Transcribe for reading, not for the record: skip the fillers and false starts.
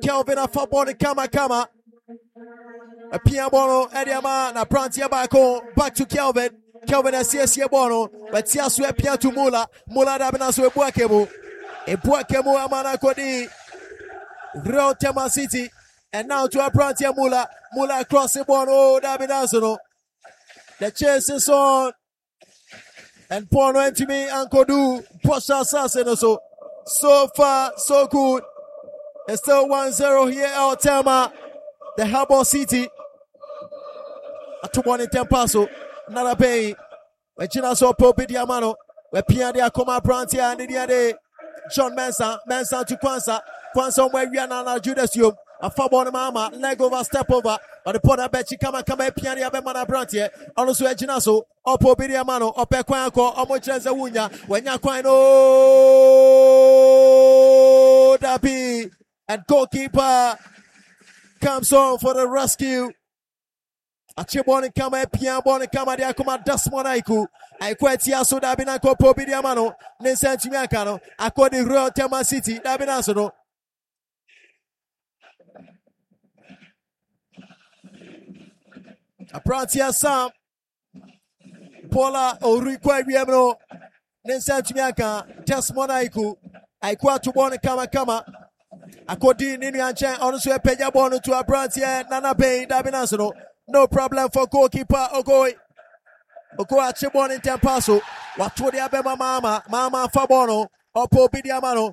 Kelvin Afabon Kama. A Piabono, Ediama, na Prantia Bako, back to Kelvin. Kelvin Asia Bono, but Tiasu Pia to Mula Dabinaso Buakemo. A Buakemo Amana Kodi, Rotema City, and now to a Prantia Mula across the Bono Dabinaso. The chase is on, and Pono and Timmy and Kodu, Posha Assassin so far, so good. It's still 1-0 here at Thelma, the Harbour City. A 2-1 in Tempaso, Nana Bay. We China so Pope Diamano. We Pia de Akoma Prantia and the John Mensa to Kwanza where we are now Judas Yum. A Fabon Mama, leg over, step over. But the Potter Betchy come Pia de Abemana Prantia. Also a Chinaso, or Pope Diamano, or Pequanco, or Mochenza Wunya. When Yaquino Dapi and goalkeeper comes on for the rescue. Achiboni kama Pia Boni kama dia kuma Dasmonaiku. Aikwetia so dabina ko Pobi Diamano. Nesenti Miakano. Akodi Royal Tema City. Dabina so. Aprantia Sam. Paula Orikwa Wiemno. Nesenti Miaka. Dasmonaiku. Aikwa tuboni kama. Akodi Nini Anchen. Honestly, Peja Bono to Aprantia. Nana Bay. Dabina so. No problem for goalkeeper Ogoi Achibon in Tempaso. What would the Abema Mama Fabono, Opo Bidiamano,